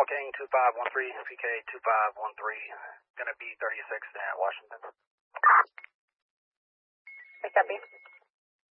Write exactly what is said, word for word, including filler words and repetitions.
King two five one three, P K two five one three, gonna be thirty-six at Washington. I copy.